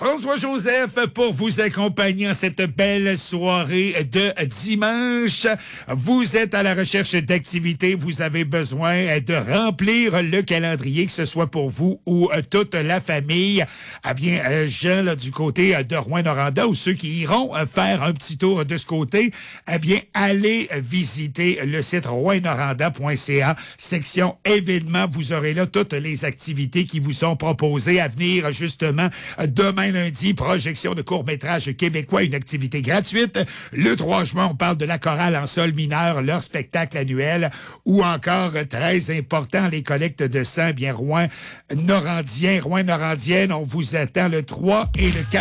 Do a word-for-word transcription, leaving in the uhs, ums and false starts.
François-Joseph pour vous accompagner en cette belle soirée de dimanche. Vous êtes à la recherche d'activités, vous avez besoin de remplir le calendrier, que ce soit pour vous ou toute la famille. Eh bien, Jean, là, du côté de Rouyn-Noranda, ou ceux qui iront faire un petit tour de ce côté, eh bien, allez visiter le site rouyn-noranda point c a, section événements. Vous aurez là toutes les activités qui vous sont proposées à venir justement demain lundi, projection de court-métrage québécois, une activité gratuite. Le trois juin, on parle de la chorale en sol mineur, leur spectacle annuel, ou encore, très important, les collectes de sang, bien Rouen-Norandien, Rouen-Norandienne, on vous attend le trois et le quatre